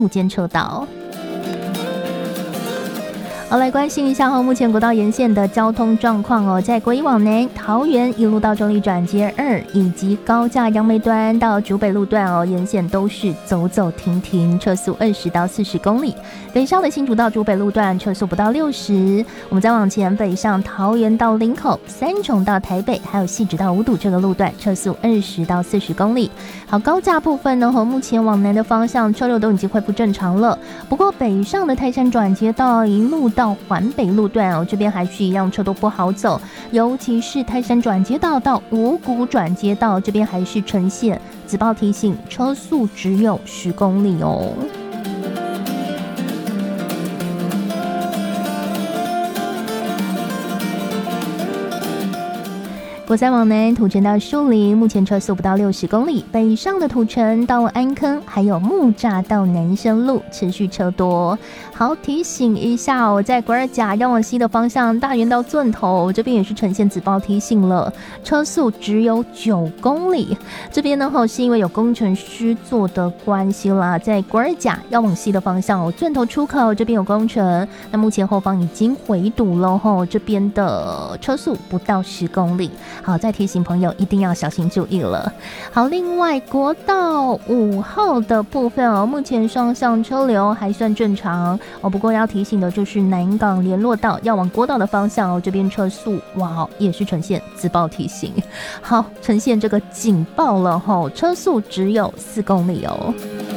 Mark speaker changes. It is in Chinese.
Speaker 1: 路肩车道。好，来关心一下目前国道沿线的交通状况哦。在国一往南桃园一路到中立转接2，以及高架杨梅端到竹北路段哦，沿线都是走走停停，车速20到40公里。北上的新竹到竹北路段车速不到60。我们再往前北上桃园到林口、三重到台北，还有汐止到五堵这个路段车速20到40公里。好，高架部分呢，目前往南的方向车流都已经恢复正常了。不过北上的泰山转接道一路到环北路段哦，这边还是一样车都不好走，尤其是泰山转接道到五股转接道这边还是呈现紫报提醒，车速只有10公里哦。国三往南土城到树林，目前车速不到60公里。北上的土城到安坑，还有木栅到南生路持续车多。好，提醒一下哦，在国二甲要往西的方向，大园到钻头这边也是呈现紫报提醒了，车速只有9公里。这边呢是因为有工程师做的关系啦，在国二甲要往西的方向哦，钻头出口这边有工程，那目前后方已经回堵了吼，这边的车速不到10公里。好，再提醒朋友一定要小心注意了。好，另外国道5号的部分哦，目前双向车流还算正常哦，不过要提醒的就是南港联络道要往国道的方向哦，这边车速哇也是呈现紫报提醒，好，呈现这个警报了吼，车速只有4公里哦。